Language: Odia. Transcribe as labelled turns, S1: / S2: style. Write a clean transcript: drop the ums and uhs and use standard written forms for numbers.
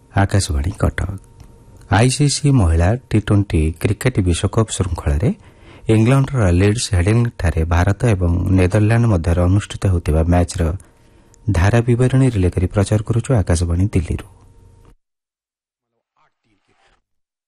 S1: आकाशवाणी कटक आईसीसी महिला टी20 क्रिकेट विश्वकप श्रृंखलाରେ ଇଂଲଣ୍ଡର ଲିଡ୍ସ ହେଡିଂଠାରେ ଭାରତ ଏବଂ ନେଦରଲ୍ୟାଣ୍ଡ ମଧ୍ୟରେ ଅନୁଷ୍ଠିତ ହେଉଥିବା ମ୍ୟାଚ୍ର ଧାରା ବିବରଣୀ ରିଲେ କରି ପ୍ରଚାର କରୁଛୁ ଆକାଶବାଣୀ ଦିଲ୍ଲୀରୁ।